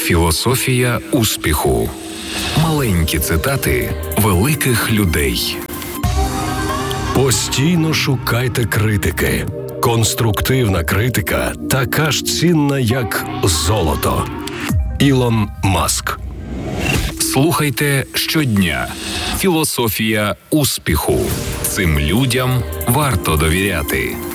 Філософія успіху. Маленькі цитати великих людей. Постійно шукайте критики. Конструктивна критика така ж цінна, як золото. Ілон Маск. Слухайте щодня. Філософія успіху. Цим людям варто довіряти.